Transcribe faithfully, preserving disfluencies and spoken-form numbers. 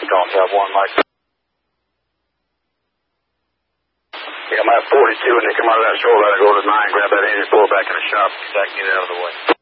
calling Top one, Mike. Yeah, I'm at forty-two, and they come out of that shoulder, I go to nine, grab that engine, pull it back in the shop, so I can get it out of the way.